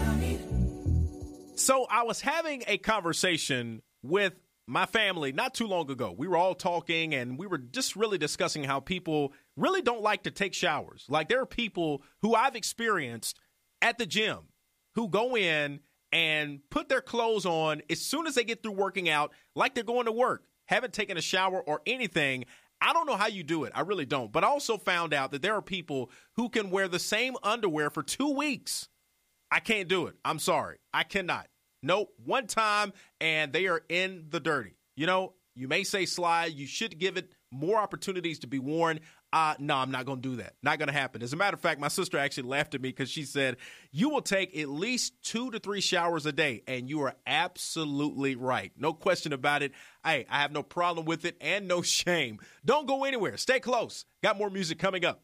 So I was having a conversation with my family not too long ago. We were all talking and we were just really discussing how people really don't like to take showers. Like there are people who I've experienced at the gym who go in and put their clothes on as soon as they get through working out, like they're going to work, haven't taken a shower or anything. I don't know how you do it. I really don't. But I also found out that there are people who can wear the same underwear for 2 weeks. I can't do it. I'm sorry. I cannot. Nope. One time, and they are in the dirty. You know, you may say, Sly, you should give it more opportunities to be worn. No, I'm not going to do that. Not going to happen. As a matter of fact, my sister actually laughed at me because she said, you will take at least 2 to 3 showers a day. And you are absolutely right. No question about it. Hey, I have no problem with it and no shame. Don't go anywhere. Stay close. Got more music coming up.